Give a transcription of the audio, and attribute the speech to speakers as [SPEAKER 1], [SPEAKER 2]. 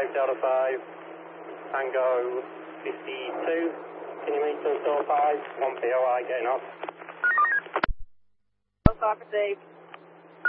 [SPEAKER 1] 5, Delta 5, Tango 52. Can you meet us door 5? 1 POI getting off.
[SPEAKER 2] Delta 5 received.